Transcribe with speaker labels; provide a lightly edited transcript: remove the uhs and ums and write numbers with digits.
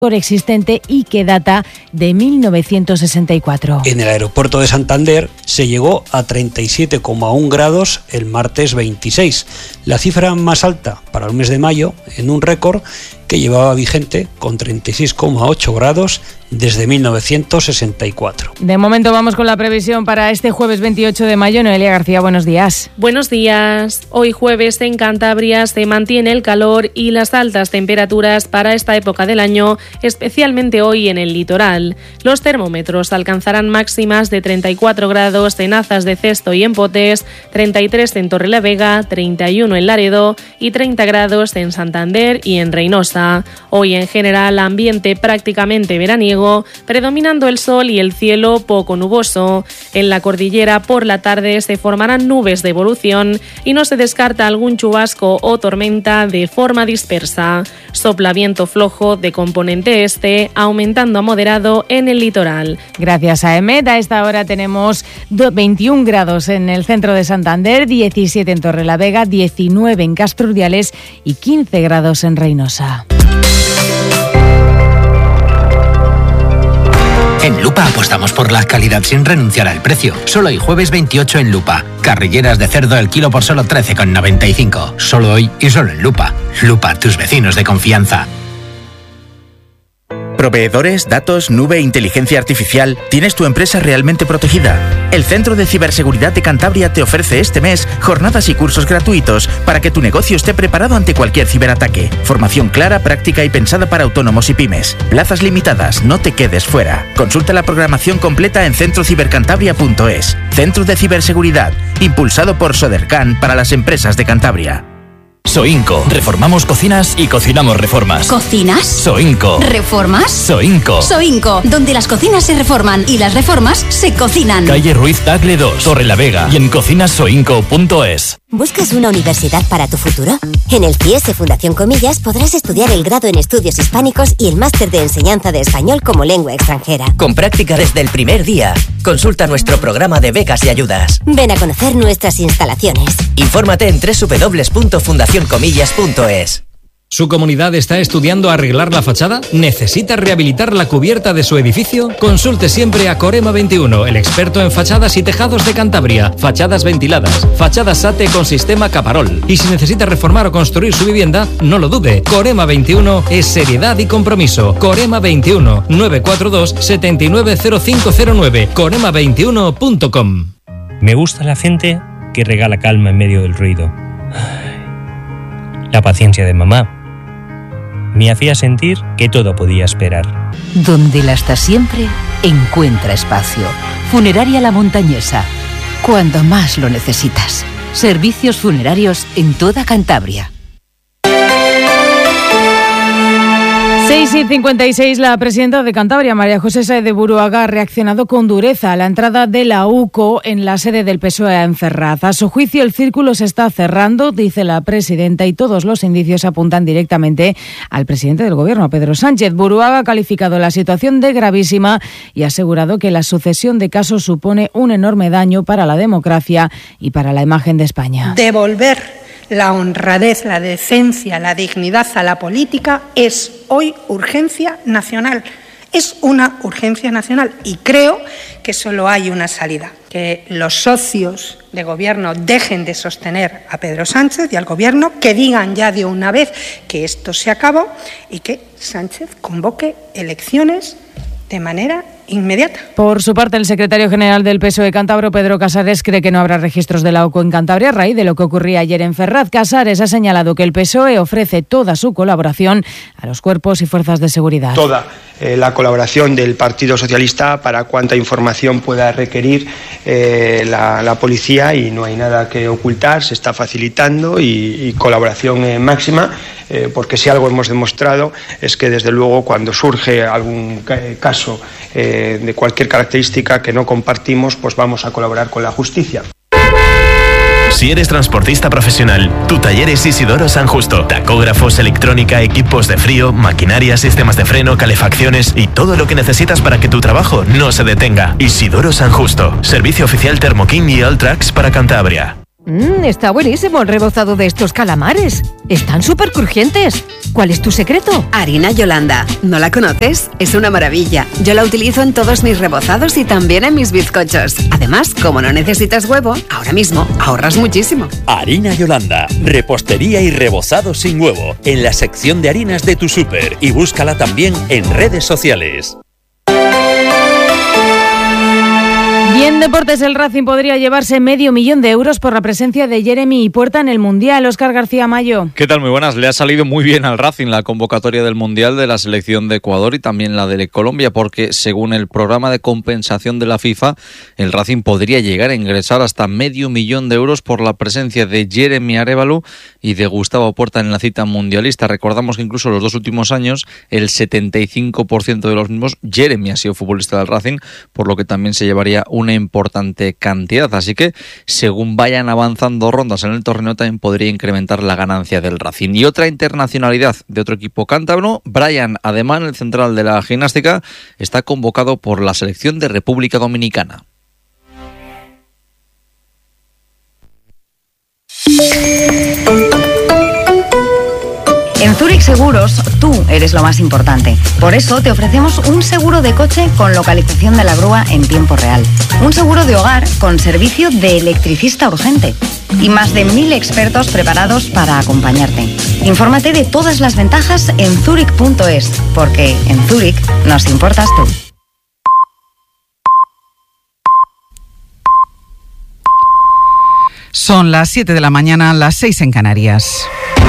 Speaker 1: existente y que data de 1964.
Speaker 2: En el aeropuerto de Santander se llegó a 37,1 grados el martes 26, la cifra más alta para el mes de mayo, en un récord que llevaba vigente con 36,8 grados desde 1964.
Speaker 1: De momento vamos con la previsión para este jueves 28 de mayo. Noelia García, buenos días.
Speaker 3: Buenos días. Hoy jueves en Cantabria se mantiene el calor y las altas temperaturas para esta época del año, especialmente hoy en el litoral. Los termómetros alcanzarán máximas de 34 grados en Azas de Cesto y en Potes, 33 en Torrelavega, 31 en Laredo y 30 grados en Santander y en Reynosa. Hoy en general ambiente prácticamente veraniego, predominando el sol y el cielo poco nuboso. En la cordillera por la tarde se formarán nubes de evolución y no se descarta algún chubasco o tormenta de forma dispersa. Sopla viento flojo de componente este, aumentando a moderado en el litoral.
Speaker 1: Gracias a Emet. A esta hora tenemos 21 grados en el centro de Santander, 17 en Torrelavega, 19 en Castro Urdiales y 15 grados en Reynosa.
Speaker 4: En Lupa apostamos por la calidad sin renunciar al precio. Solo hoy jueves 28 en Lupa. Carrilleras de cerdo el kilo por solo 13,95. Solo hoy y solo en Lupa. Lupa, tus vecinos de confianza.
Speaker 5: Proveedores, datos, nube e inteligencia artificial. ¿Tienes tu empresa realmente protegida? El Centro de Ciberseguridad de Cantabria te ofrece este mes jornadas y cursos gratuitos para que tu negocio esté preparado ante cualquier ciberataque. Formación clara, práctica y pensada para autónomos y pymes. Plazas limitadas, no te quedes fuera. Consulta la programación completa en centrocibercantabria.es. Centro de Ciberseguridad, impulsado por Sodercan para las empresas de Cantabria.
Speaker 6: Soinco. Reformamos cocinas y cocinamos reformas.
Speaker 7: ¿Cocinas?
Speaker 6: Soinco.
Speaker 7: ¿Reformas?
Speaker 6: Soinco.
Speaker 7: Soinco, donde las cocinas se reforman y las reformas se cocinan.
Speaker 6: Calle Ruiz Tagle 2, Torrelavega y en cocinassoinco.es.
Speaker 8: ¿Buscas una universidad para tu futuro? En el CIES Fundación Comillas podrás estudiar el grado en estudios hispánicos y el máster de enseñanza de español como lengua extranjera.
Speaker 9: Con práctica desde el primer día. Consulta nuestro programa de becas y ayudas.
Speaker 8: Ven a conocer nuestras instalaciones.
Speaker 9: Infórmate en www.fundacioncomillas.es.
Speaker 10: ¿Su comunidad está estudiando arreglar la fachada? ¿Necesita rehabilitar la cubierta de su edificio? Consulte siempre a Corema 21, el experto en fachadas y tejados de Cantabria. Fachadas ventiladas, fachadas SATE con sistema Caparol. Y si necesita reformar o construir su vivienda, no lo dude. Corema 21 es seriedad y compromiso. Corema 21, 942 790509. Corema21.com.
Speaker 11: Me gusta la gente que regala calma en medio del ruido. La paciencia de mamá me hacía sentir que todo podía esperar.
Speaker 12: Donde la está siempre, encuentra espacio. Funeraria La Montañesa. Cuando más lo necesitas. Servicios funerarios en toda Cantabria.
Speaker 1: 6:56, la presidenta de Cantabria, María José Sáez de Buruaga, ha reaccionado con dureza a la entrada de la UCO en la sede del PSOE en Ferraz. A su juicio, el círculo se está cerrando, dice la presidenta, y todos los indicios apuntan directamente al presidente del Gobierno, a Pedro Sánchez. Buruaga ha calificado la situación de gravísima y ha asegurado que la sucesión de casos supone un enorme daño para la democracia y para la imagen de España.
Speaker 13: Devolver la honradez, la decencia, la dignidad a la política es hoy urgencia nacional. Es una urgencia nacional y creo que solo hay una salida. Que los socios de gobierno dejen de sostener a Pedro Sánchez y al gobierno, que digan ya de una vez que esto se acabó y que Sánchez convoque elecciones de manera inmediata.
Speaker 1: Por su parte, el secretario general del PSOE cántabro, Pedro Casares, cree que no habrá registros de la UCO en Cantabria a raíz de lo que ocurría ayer en Ferraz. Casares ha señalado que el PSOE ofrece toda su colaboración a los cuerpos y fuerzas de seguridad.
Speaker 14: Toda la colaboración del Partido Socialista para cuanta información pueda requerir la policía, y no hay nada que ocultar, se está facilitando y colaboración máxima, porque si algo hemos demostrado es que desde luego cuando surge algún caso de cualquier característica que no compartimos, pues vamos a colaborar con la justicia.
Speaker 15: Si eres transportista profesional, tu taller es Isidoro San Justo. Tacógrafos, electrónica, equipos de frío, maquinaria, sistemas de freno, calefacciones y todo lo que necesitas para que tu trabajo no se detenga. Isidoro San Justo. Servicio oficial Thermo King y Alltracks para Cantabria.
Speaker 16: Está buenísimo el rebozado de estos calamares. Están súper crujientes. ¿Cuál es tu secreto?
Speaker 17: Harina Yolanda. ¿No la conoces? Es una maravilla. Yo la utilizo en todos mis rebozados y también en mis bizcochos. Además, como no necesitas huevo, ahora mismo ahorras muchísimo.
Speaker 18: Harina Yolanda. Repostería y rebozado sin huevo. En la sección de harinas de tu súper. Y búscala también en redes sociales.
Speaker 1: Y en deportes, el Racing podría llevarse €500,000 por la presencia de Jeremy Puerta en el Mundial. Óscar García Mayo.
Speaker 19: ¿Qué tal? Muy buenas. Le ha salido muy bien al Racing la convocatoria del Mundial de la selección de Ecuador y también la de Colombia, porque según el programa de compensación de la FIFA, el Racing podría llegar a ingresar hasta €500,000 por la presencia de Jeremy Arévalo y de Gustavo Puerta en la cita mundialista. Recordamos que incluso los 2 últimos años, el 75% de los mismos, Jeremy ha sido futbolista del Racing, por lo que también se llevaría una importante cantidad, así que según vayan avanzando rondas en el torneo también podría incrementar la ganancia del Racing. Y otra internacionalidad de otro equipo cántabro, Brian Ademán, el central de la gimnástica, está convocado por la selección de República Dominicana.
Speaker 20: En Zurich Seguros, tú eres lo más importante. Por eso te ofrecemos un seguro de coche con localización de la grúa en tiempo real. Un seguro de hogar con servicio de electricista urgente. Y más de 1000 expertos preparados para acompañarte. Infórmate de todas las ventajas en zurich.es, porque en Zurich nos importas tú.
Speaker 21: Son las 7 de la mañana, las 6 en Canarias.